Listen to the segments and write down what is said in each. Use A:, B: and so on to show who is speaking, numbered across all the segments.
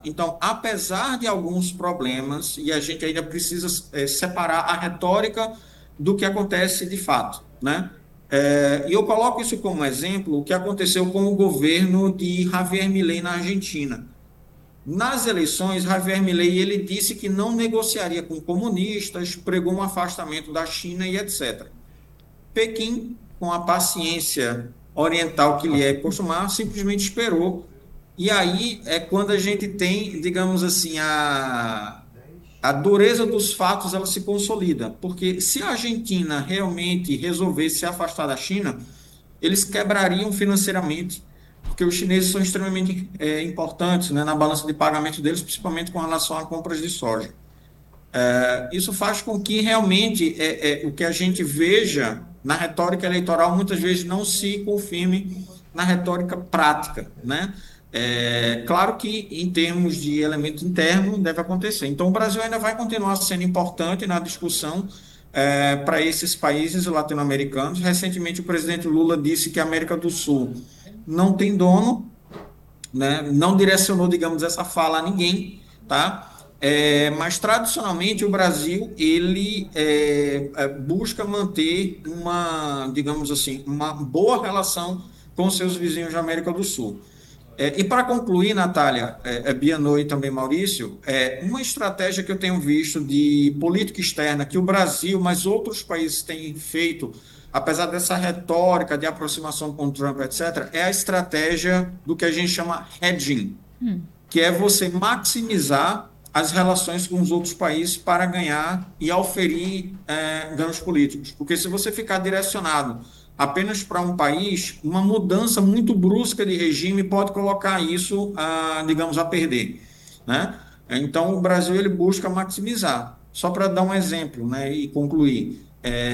A: Então, apesar de alguns problemas, e a gente ainda precisa separar a retórica do que acontece de fato, né? E eu coloco isso como exemplo, o que aconteceu com o governo de Javier Milei na Argentina. Nas eleições, Javier Milei ele disse que não negociaria com comunistas, pregou um afastamento da China e etc. Pequim, com a paciência oriental que lhe é costumar, simplesmente esperou. E aí é quando a gente tem, digamos assim, a dureza dos fatos ela se consolida. Porque se a Argentina realmente resolvesse se afastar da China, eles quebrariam financeiramente, porque os chineses são extremamente importantes, né, na balança de pagamento deles, principalmente com relação a compras de soja. Isso faz com que realmente o que a gente veja na retórica eleitoral muitas vezes não se confirme na retórica prática, né? Claro que em termos de elemento interno deve acontecer. Então o Brasil ainda vai continuar sendo importante na discussão para esses países latino-americanos. Recentemente o presidente Lula disse que a América do Sul não tem dono, né? Não direcionou, digamos, essa fala a ninguém, tá? Mas tradicionalmente o Brasil ele busca manter uma, digamos assim, uma boa relação com seus vizinhos da América do Sul. E para concluir, Natália, Bianô e também Maurício, uma estratégia que eu tenho visto de política externa que o Brasil, mas outros países têm feito, apesar dessa retórica de aproximação com o Trump, etc., é a estratégia do que a gente chama hedging, que é você maximizar as relações com os outros países para ganhar e auferir ganhos políticos. Porque se você ficar direcionado apenas para um país, uma mudança muito brusca de regime pode colocar isso, digamos, a perder, né? Então, o Brasil ele busca maximizar. Só para dar um exemplo, né, e concluir,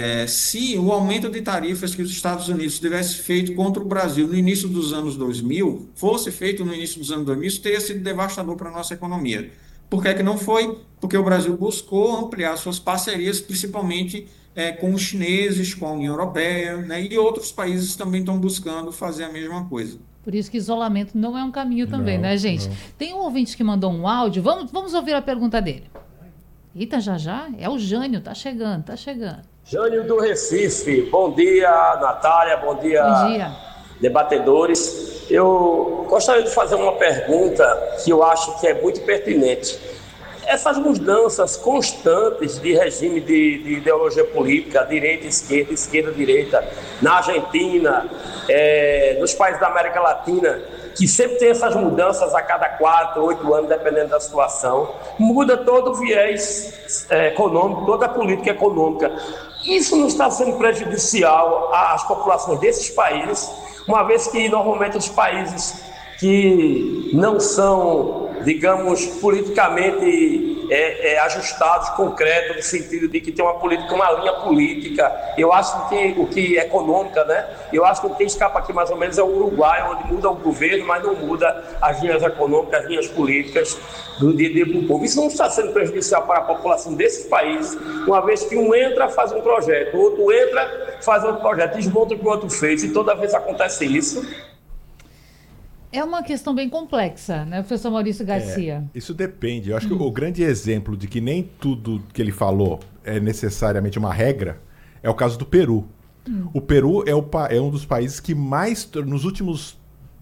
A: se o aumento de tarifas que os Estados Unidos tivesse feito contra o Brasil no início dos anos 2000, fosse feito no início dos anos 2000, isso teria sido devastador para a nossa economia. Por que é que não foi? Porque o Brasil buscou ampliar suas parcerias, principalmente com os chineses, com a União Europeia, né? E outros países também estão buscando fazer a mesma coisa.
B: Por isso que isolamento não é um caminho também,
C: Não,
B: né, gente?
C: não.
B: Tem um ouvinte que mandou um áudio. Vamos ouvir a pergunta dele. Eita, já já? É o Jânio, tá chegando, tá chegando.
D: Jânio do Recife, bom dia, Natália, bom dia,
B: Bom dia.
D: debatedores. Eu gostaria de fazer uma pergunta que eu acho que é muito pertinente. Essas mudanças constantes de regime de ideologia política, direita, esquerda, direita, na Argentina, nos países da América Latina, que sempre tem essas mudanças a cada 4, 8 anos, dependendo da situação, muda todo o viés econômico, toda a política econômica. Isso não está sendo prejudicial às populações desses países, uma vez que normalmente os países que não são, digamos, politicamente ajustados, concretos, no sentido de que tem uma linha política. Eu acho que o que é econômica, né? Eu acho que o que escapa aqui mais ou menos é o Uruguai, onde muda o governo, mas não muda as linhas econômicas, as linhas políticas do dia a dia para o povo. Isso não está sendo prejudicial para a população desses países, uma vez que um entra, faz um projeto, o outro entra, faz outro projeto, desmonta o que o outro fez, e toda vez acontece isso.
B: É uma questão bem complexa, né, professor Maurício Garcia?
C: Isso depende. Eu acho que o grande exemplo de que nem tudo que ele falou é necessariamente uma regra é o caso do Peru. O Peru é um dos países que mais, nos últimos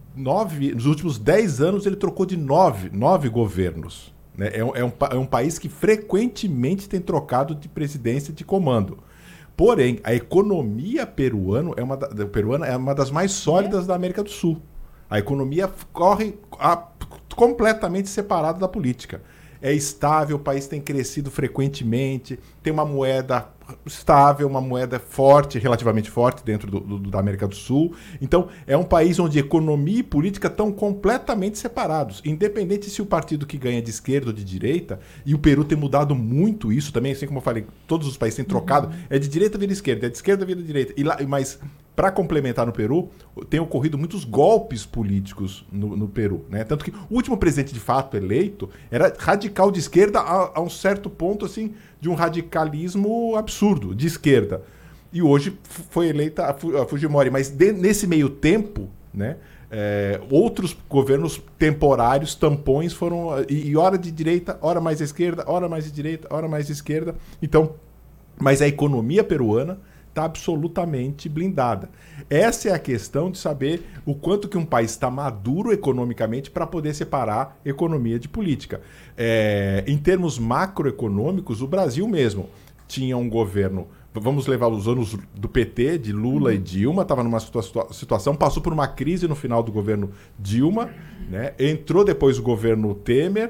C: 10 anos, ele trocou de nove governos. Né? É um país que frequentemente tem trocado de presidência de comando. Porém, a economia peruana é uma das mais sólidas da América do Sul. A economia corre completamente separada da política. É estável, o país tem crescido frequentemente, tem uma moeda estável, uma moeda forte, relativamente forte dentro da América do Sul. Então, é um país onde economia e política estão completamente separados. Independente se o partido que ganha é de esquerda ou de direita, e o Peru tem mudado muito isso também, assim como eu falei, todos os países têm trocado, é de direita vira esquerda, é de esquerda vira direita. Mas, para complementar no Peru, tem ocorrido muitos golpes políticos no Peru, né? Tanto que o último presidente de fato eleito era radical de esquerda a um certo ponto, assim, de um radicalismo absurdo, de esquerda. E hoje foi eleita a Fujimori. Mas nesse meio tempo, né, outros governos temporários, tampões, foram... E hora de direita, hora mais à esquerda, hora mais de direita, hora mais de esquerda. Então, mas a economia peruana está absolutamente blindada. Essa é a questão de saber o quanto que um país está maduro economicamente para poder separar economia de política. Em termos macroeconômicos, o Brasil mesmo tinha um governo... Vamos levar os anos do PT, de Lula e Dilma, estava numa situação, passou por uma crise no final do governo Dilma, né? Entrou depois o governo Temer,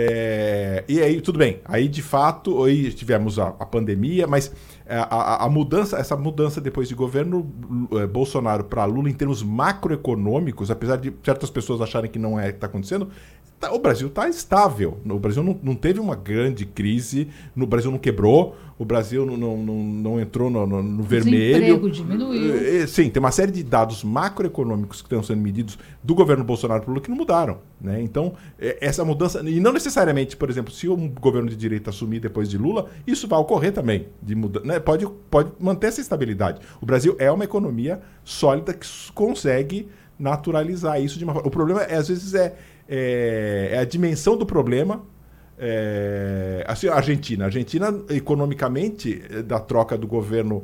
C: e aí, tudo bem, aí de fato aí tivemos a pandemia, mas a mudança, essa mudança depois de governo Bolsonaro para Lula em termos macroeconômicos, apesar de certas pessoas acharem que não é o que está acontecendo, o Brasil está estável. O Brasil não teve uma grande crise, o Brasil não quebrou, o Brasil não entrou no vermelho.
B: O desemprego diminuiu.
C: Sim, tem uma série de dados macroeconômicos que estão sendo medidos do governo Bolsonaro para Lula que não mudaram. Né? Então, essa mudança, e não necessariamente, por exemplo, se um governo de direita assumir depois de Lula, isso vai ocorrer também, de muda, né? Pode manter essa estabilidade. O Brasil é uma economia sólida que consegue naturalizar isso de uma forma. O problema, às vezes, é a dimensão do problema. Assim, a Argentina, economicamente, da troca do governo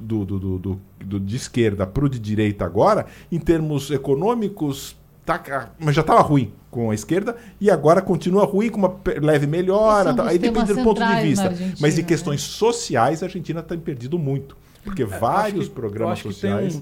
C: de esquerda para o de direita agora, em termos econômicos, mas já estava ruim com a esquerda e agora continua ruim com uma leve melhora. Aí depende do ponto de vista. Mas em questões sociais, a Argentina tem perdido muito. Porque vários programas sociais...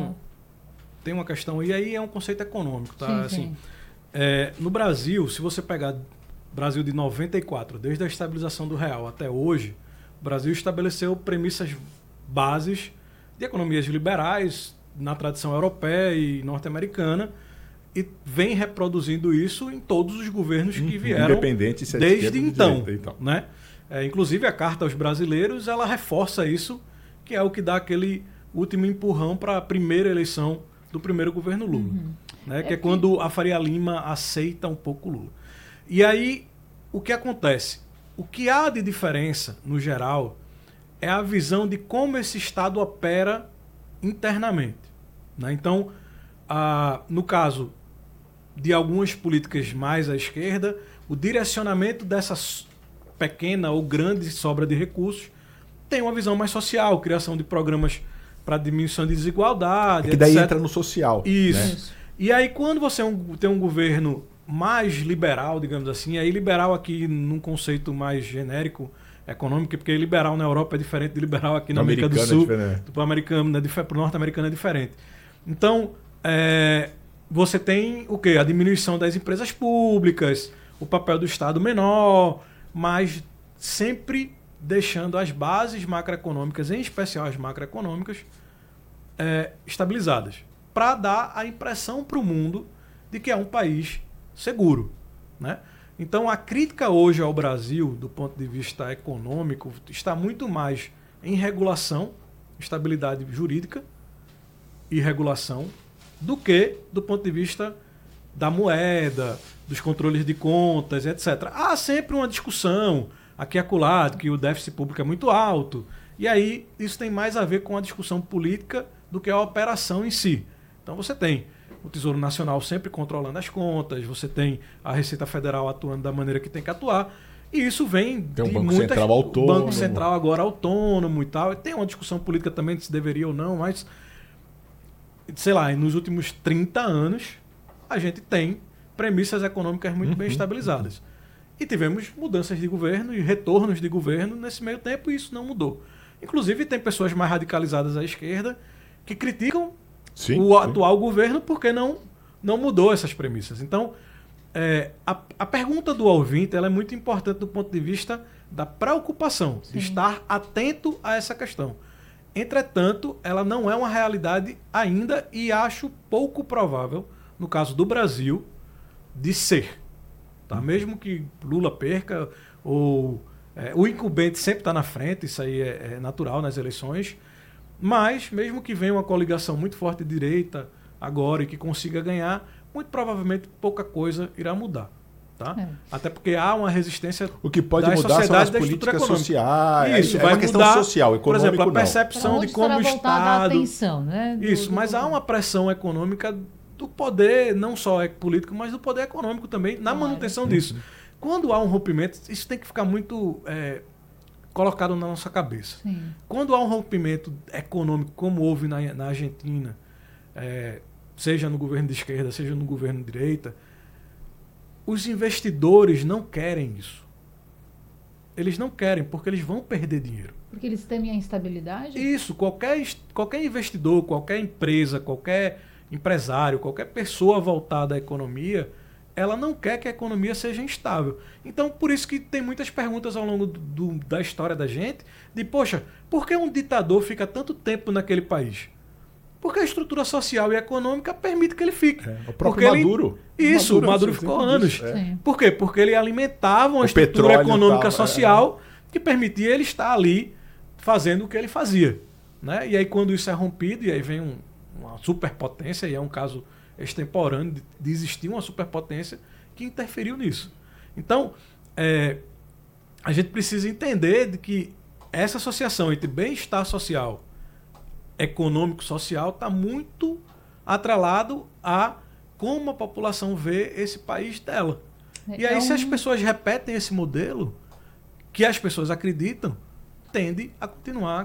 E: Tem uma questão, e aí é um conceito econômico, tá?
B: Sim,
E: assim,
B: sim.
E: No Brasil, se você pegar Brasil de 94, desde a estabilização do real até hoje, o Brasil estabeleceu premissas bases de economias liberais na tradição europeia e norte-americana e vem reproduzindo isso em todos os governos que vieram desde então. Né? Inclusive a Carta aos Brasileiros, ela reforça isso, que é o que dá aquele último empurrão para a primeira eleição do primeiro governo Lula. Né? Que é quando a Faria Lima aceita um pouco Lula. E aí, o que acontece? O que há de diferença, no geral, é a visão de como esse Estado opera internamente. Né? Então, no caso de algumas políticas mais à esquerda, o direcionamento dessa pequena ou grande sobra de recursos tem uma visão mais social, criação de programas para diminuição de desigualdade,
C: que daí
E: etc.
C: entra no social.
E: Isso. Né? E aí, quando você tem um governo mais liberal, digamos assim, aí liberal aqui num conceito mais genérico econômico, porque liberal na Europa é diferente de liberal aqui na América do Sul. Para o americano, para o norte-americano é diferente. Então, você tem o quê? A diminuição das empresas públicas, o papel do Estado menor, mas sempre deixando as bases macroeconômicas, em especial as macroeconômicas, estabilizadas, para dar a impressão para o mundo de que é um país seguro. Né? Então, a crítica hoje ao Brasil, do ponto de vista econômico, está muito mais em regulação, estabilidade jurídica e regulação, do que do ponto de vista da moeda, dos controles de contas, etc. Há sempre uma discussão aqui e acolá, que o déficit público é muito alto. E aí isso tem mais a ver com a discussão política do que a operação em si. Então você tem o Tesouro Nacional sempre controlando as contas, você tem a Receita Federal atuando da maneira que tem que atuar, e isso vem
C: tem
E: de
C: Banco
E: muitas...
C: Central autônomo.
E: Banco Central agora autônomo e tal. Tem uma discussão política também de se deveria ou não, mas, sei lá, nos últimos 30 anos a gente tem premissas econômicas muito bem estabilizadas. E tivemos mudanças de governo e retornos de governo nesse meio tempo e isso não mudou. Inclusive, tem pessoas mais radicalizadas à esquerda que criticam o atual governo porque não mudou essas premissas. Então, a pergunta do ouvinte ela é muito importante do ponto de vista da preocupação, de estar atento a essa questão. Entretanto, ela não é uma realidade ainda e acho pouco provável, no caso do Brasil, de ser. Tá? Mesmo que Lula perca, ou o incumbente sempre está na frente, isso aí é natural nas eleições, mas mesmo que venha uma coligação muito forte de direita agora e que consiga ganhar, muito provavelmente pouca coisa irá mudar. Tá? Até porque há uma resistência.
C: O que pode mudar são as políticas sociais.
E: Isso,
C: é
E: vai
C: uma questão
E: mudar,
C: social, econômico,
E: por exemplo, a
C: não.
E: percepção de como o
B: a
E: Estado.
B: atenção, né?
E: Isso, mas há uma pressão econômica do poder, não só político, mas do poder econômico também, na manutenção disso. Quando há um rompimento, isso tem que ficar muito colocado na nossa cabeça.
B: Sim.
E: Quando há um rompimento econômico, como houve na Argentina, seja no governo de esquerda, seja no governo de direita, os investidores não querem isso. Eles não querem, porque eles vão perder dinheiro.
B: Porque eles temem a instabilidade?
E: Isso, qualquer investidor, qualquer empresa, qualquer empresário, qualquer pessoa voltada à economia, ela não quer que a economia seja instável. Então, por isso que tem muitas perguntas ao longo da história da gente, de, poxa, por que um ditador fica tanto tempo naquele país? Porque a estrutura social e econômica permite que ele fique.
C: O próprio Maduro.
E: Isso, o Maduro ficou anos. Por quê? Porque ele alimentava uma estrutura econômica social que permitia ele estar ali fazendo o que ele fazia. Né? E aí, quando isso é rompido, e aí vem uma superpotência, e é um caso extemporâneo de existir uma superpotência que interferiu nisso. Então, a gente precisa entender de que essa associação entre bem-estar social, econômico-social, está muito atrelado a como a população vê esse país dela. E aí, se as pessoas repetem esse modelo, que as pessoas acreditam, tende a continuar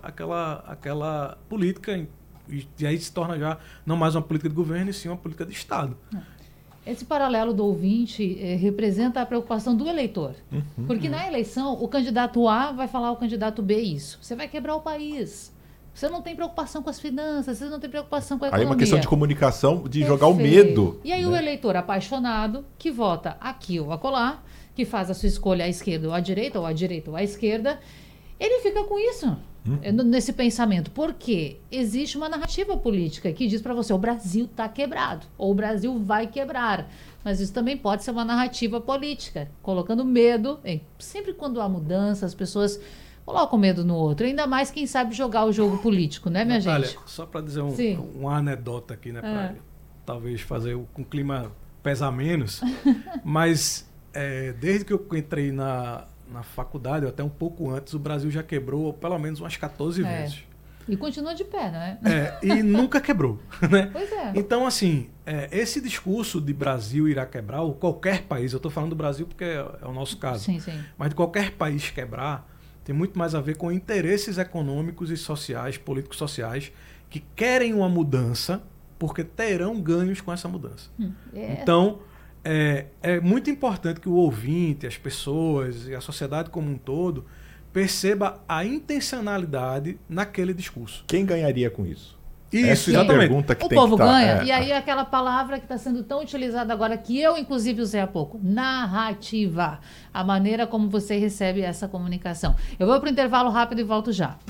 E: aquela política, e aí se torna já não mais uma política de governo, e sim uma política de Estado.
B: Esse paralelo do ouvinte representa a preocupação do eleitor. Porque na eleição, o candidato A vai falar ao candidato B isso. Você vai quebrar o país. Você não tem preocupação com as finanças, você não tem preocupação com a economia.
C: Aí é uma questão de comunicação, de jogar o medo.
B: E aí o eleitor apaixonado, que vota aqui ou acolá, que faz a sua escolha à esquerda ou à direita, ou à direita ou à esquerda, ele fica com isso, nesse pensamento. Porque existe uma narrativa política que diz para você, o Brasil está quebrado, ou o Brasil vai quebrar. Mas isso também pode ser uma narrativa política, colocando medo. Sempre quando há mudança, as pessoas colocam medo no outro. Ainda mais quem sabe jogar o jogo político, né, minha
E: Natália,
B: gente?
E: só para dizer uma anedota aqui, né, para talvez fazer com o clima pesar menos, mas desde que eu entrei na faculdade, ou até um pouco antes, o Brasil já quebrou pelo menos umas 14 vezes.
B: E continua de pé, né?
E: E nunca quebrou. Né?
B: Pois é.
E: Então, assim, esse discurso de Brasil irá quebrar, ou qualquer país, eu estou falando do Brasil porque é o nosso caso,
B: Sim, sim.
E: mas de qualquer país quebrar, tem muito mais a ver com interesses econômicos e sociais, políticos sociais, que querem uma mudança porque terão ganhos com essa mudança. Então, é muito importante que o ouvinte, as pessoas e a sociedade como um todo perceba a intencionalidade naquele discurso.
C: Quem ganharia com isso?
E: Isso,
C: Essa é a
E: exatamente.
C: pergunta que
B: O
C: tem
B: povo
C: que
B: ganha, e aí aquela palavra que está sendo tão utilizada agora, que eu inclusive usei há pouco, narrativa, a maneira como você recebe essa comunicação. Eu vou para o intervalo rápido e volto já.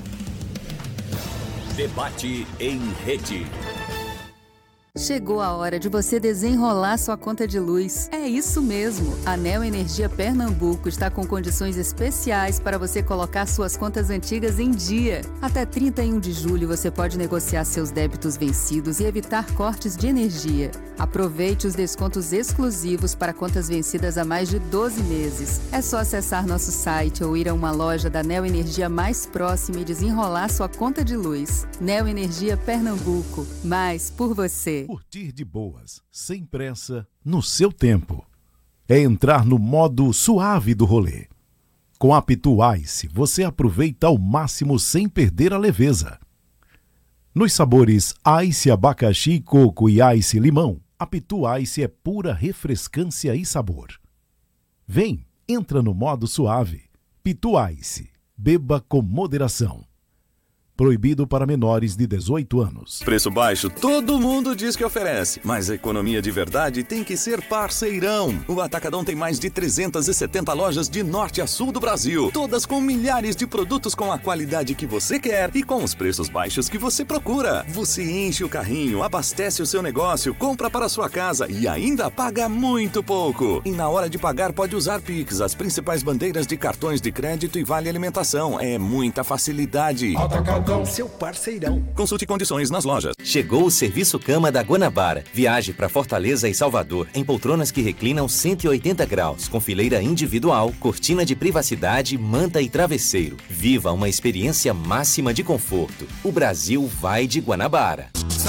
F: Debate em rede.
G: Chegou a hora de você desenrolar sua conta de luz. É isso mesmo! A Neo Energia Pernambuco está com condições especiais para você colocar suas contas antigas em dia. Até 31 de julho você pode negociar seus débitos vencidos e evitar cortes de energia. Aproveite os descontos exclusivos para contas vencidas há mais de 12 meses. É só acessar nosso site ou ir a uma loja da Neo Energia mais próxima e desenrolar sua conta de luz. Neo Energia Pernambuco. Mais por você.
H: Curtir de boas, sem pressa, no seu tempo. É entrar no modo suave do rolê. Com a Pitu Ice, você aproveita ao máximo sem perder a leveza. Nos sabores Ice Abacaxi, Coco e Ice Limão, a Pitu Ice é pura refrescância e sabor. Vem, entra no modo suave. Pitu Ice, beba com moderação. Proibido para menores de 18 anos.
F: Preço baixo, todo mundo diz que oferece. Mas a economia de verdade tem que ser parceirão. O Atacadão tem mais de 370 lojas de norte a sul do Brasil. Todas com milhares de produtos com a qualidade que você quer e com os preços baixos que você procura. Você enche o carrinho, abastece o seu negócio, compra para a sua casa e ainda paga muito pouco. E na hora de pagar pode usar Pix, as principais bandeiras de cartões de crédito e vale alimentação. É muita facilidade.
I: Atacadão, seu parceirão.
F: Consulte condições nas lojas.
J: Chegou o Serviço Cama da Guanabara. Viaje para Fortaleza e Salvador em poltronas que reclinam 180 graus, com fileira individual, cortina de privacidade, manta e travesseiro. Viva uma experiência máxima de conforto. O Brasil vai de Guanabara.